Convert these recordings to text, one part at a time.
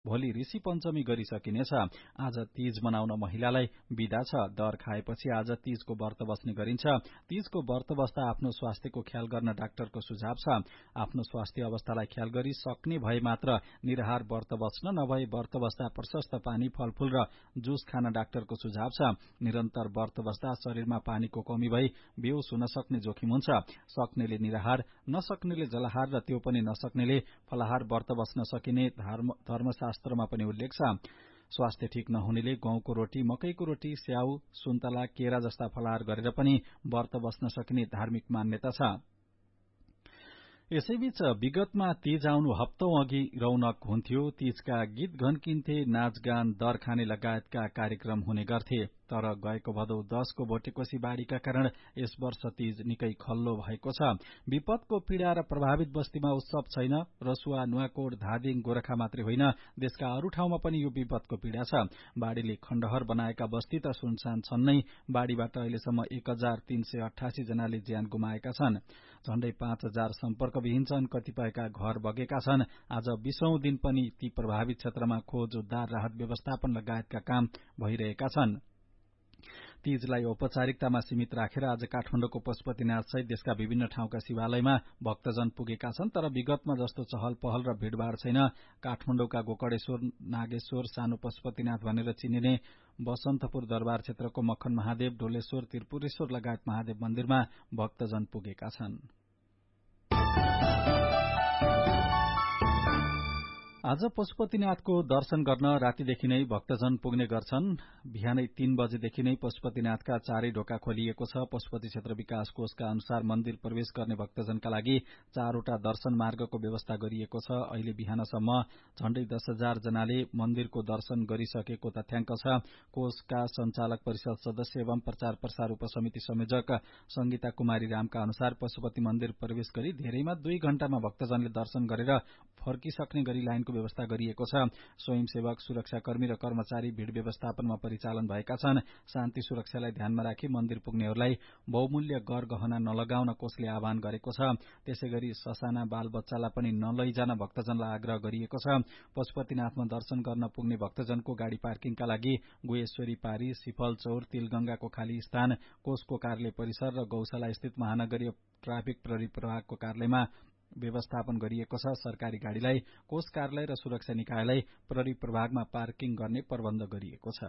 भोलि ऋषि पञ्चमी गरिसकिनेछ। आज तीज मनाउन महिलालाई बिदा छ। दर खाएपछि आज तीजको व्रत बस्ने गरिन्छ। तीजको व्रत बस्दा आफ्नो स्वास्थ्यको ख्याल गर्न डाक्टरको सुझाव छ। आफ्नो स्वास्थ्य अवस्थालाई ख्याल गरी सक्ने भए मात्र निराहार व्रत बस्न, नभए व्रत बस्दा प्रशस्त पानी, फलफूल र जुस खान डाक्टरको सुझाव छ। निरन्तर व्रत बस्दा शरीरमा पानीको कमी भई बेहोस हुन सक्ने जोखिम हुन्छ। सक्नेले निराहार, नसक्नेले जलाहार र त्यो पनि नसक्नेले फलाहार व्रत बस्न सकिने धर्मशास्त्रमा पनि उल्लेख छ। स्वास्थ्य ठीक नहुनेले गहुँको रोटी, मकैको रोटी, स्याउ, सुन्तला, केरा जस्ता फलाहार गरेर पनि व्रत बस्न सकिने धार्मिक मान्यता छ। यसैबीच विगतमा तीज आउनु हप्तौं अघि रौनक हुन्थ्यो। तीजका गीत घन्किन्थे, नाचगान, दर खाने लगायतका कार्यक्रम हुने गर्थे। तर गएको भदौ 10 को भोटेकोशी बाढ़ीका कारण यस वर्ष तीज निकै खल्लो भएको छ। विपदको पीड़ा र प्रभावित बस्तीमा उत्सव छैन। रसुवा, नुवाकोट, धादिङ, गोरखा मात्रै होइन, देशका अरू ठाउँमा पनि यो विपदको पीड़ा छ। बाढ़ीले खण्डहर बनाएका बस्ती त सुनसान छन् नै। बाढ़ीबाट अहिलेसम्म 1388 जनाले ज्यान गुमाएका छन्। झण्डै 5000 सम्पर्कविहीन छन्। कतिपयका घर बगेका छन्। आज 20औं दिन पनि ती प्रभावित क्षेत्रमा खोज, उद्धार, राहत व्यवस्थापन लगायतका काम भइरहेका छन्। तीजलाई औपचारिकतामा सीमित राखेर आज काठमाडौँको पशुपतिनाथ सहित देशका विभिन्न ठाउँका शिवालयमा भक्तजन पुगेका छन्। तर विगतमा जस्तो चहल पहल र भीड़भाड़ छैन। काठमाडौँका गोकर्णेश्वर, नागेश्वर, सानो पशुपतिनाथ भनेर चिनिने बसन्तपुर दरबार क्षेत्रको मखन महादेव, डोलेश्वर, त्रिपुरेश्वर लगायत महादेव मन्दिरमा भक्तजन पुगेका छन्। आज पशुपतिनाथको दर्शन गर्न रातिदेखि नै भक्तजन पुग्ने गर्छन्। बिहानै 3 बजेदेखि नै पशुपतिनाथका चारै ढोका खोलिएको छ। पशुपति क्षेत्र विकास कोषका अनुसार मन्दिर प्रवेश गर्ने भक्तजनका लागि 4वटा दर्शन मार्गको व्यवस्था गरिएको छ। अहिले बिहानसम्म झण्डै 10,000 जनाले मन्दिरको दर्शन गरिसकेको तथ्याङ्क छ। कोषका संचालक परिषद सदस्य एवं प्रचार प्रसार उपसमिति संयोजक संगीता कुमारी रामका अनुसार पशुपति मन्दिर प्रवेश गरी धेरैमा 2 घण्टामा भक्तजनले दर्शन गरेर फर्किसक्ने गरी लाइनको व्यवस्था गरिएको छ। स्वयंसेवक, सुरक्षाकर्मी र कर्मचारी भीड़ व्यवस्थापनमा परिचालन भएका छन्। शान्ति सुरक्षालाई ध्यानमा राखी मन्दिर पुग्नेहरूलाई बहुमूल्य गहना नलगाउन कोषले आह्वान गरेको छ। त्यसैगरी ससाना बाल बच्चालाई पनि नलैजान भक्तजनलाई आग्रह गरिएको छ। पशुपतिनाथमा दर्शन गर्न पुग्ने भक्तजनको गाड़ी पार्किङका लागि गुहेश्वरी पारी, सिफलचौर, तिलगंगाको खाली स्थान, कोषको कार्यालय परिसर र गौशाला स्थित महानगरीय ट्राफिक प्रहरी प्रभागको कार्यालयमा व्यवस्थापन गरिएको छ। सरकारी गाड़ीलाई कोष कार्यालय र सुरक्षा निकायलाई प्रहरी प्रभागमा पार्किङ गर्ने प्रबन्ध गरिएको छ।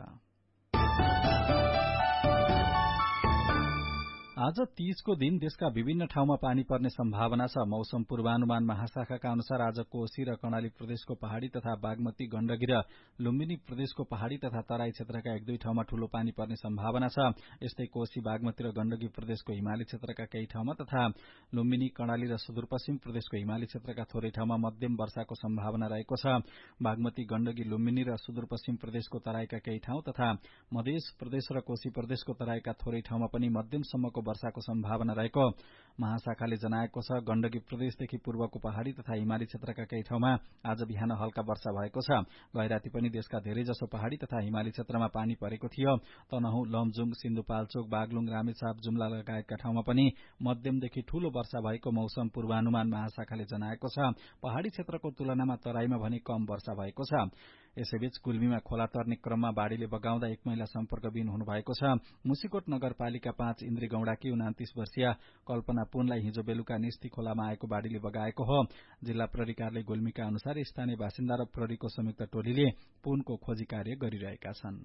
आज तीजको दिन देशका विभिन्न ठाउँमा पानी पर्ने सम्भावना छ। मौसम पूर्वानुमान महाशाखाका अनुसार आज कोशी र कर्णाली प्रदेशको पहाड़ी तथा बागमती, गण्डकी र लुम्बिनी प्रदेशको पहाड़ी तथा तराई क्षेत्रका 1-2 ठाउँमा ठूलो पानी पर्ने सम्भावना छ। यस्तै कोशी, बागमती र गण्डकी प्रदेशको हिमाली क्षेत्रका केही ठाउँमा तथा लुम्बिनी, कर्णाली र सुदूरपश्चिम प्रदेशको हिमाली क्षेत्रका थोरै ठाउँमा मध्यम वर्षाको सम्भावना रहेको छ। बागमती, गण्डकी, लुम्बिनी र सुदूरपश्चिम प्रदेशको तराईका केही ठाउँ तथा मध्य प्रदेश र कोशी प्रदेशको तराईका थोरै ठाउँमा पनि मध्यमसम्मको वर्षाको सम्भावना रहेको महाशाखाले जनाएको छ। गण्डकी प्रदेशदेखि पूर्वको पहाड़ी तथा हिमाली क्षेत्रका केही ठाउँमा आज बिहान हल्का वर्षा भएको छ। गैराती पनि देशका धेरैजसो पहाड़ी तथा हिमाली क्षेत्रमा पानी परेको थियो। तनहुँ, लमजुङ, सिन्धुपाल्चोक, बागलुङ, रामेछाप, जुम्ला लगायतका ठाउँमा पनि मध्यमदेखि ठूलो वर्षा भएको मौसम पूर्वानुमान महाशाखाले जनाएको छ। पहाड़ी क्षेत्रको तुलनामा तराईमा भने कम वर्षा भएको छ। यसैबीच गुल्मीमा खोला तर्ने क्रममा बाढ़ीले बगाउँदा 1 महिला सम्पर्कविहीन हुनुभएको छ। मुसिकोट नगरपालिका 5 इन्द्री गौडाकी 29 वर्षीय कल्पना पुनलाई हिजो बेलुका निस्ती खोलामा आएको बाढ़ीले बगाएको हो। जिल्ला प्रहरी कार्यालय गुल्मीका अनुसार स्थानीय बासिन्दा र प्रहरीको संयुक्त टोलीले पुनको खोजी कार्य गरिरहेका छन्।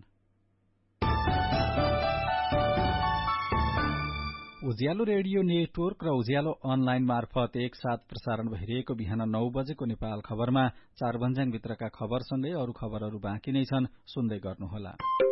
उज्यालो रेडियो नेटवर्क र उज्यालो अनलाइन मार्फत एकसाथ प्रसारण भइरहेको बिहान 9 बजेको नेपाल खबरमा 4 भन्ज्याङभित्रका खबरसँगै अरू खबरहरू बाँकी नै छन्, सुन्दै गर्नुहोला।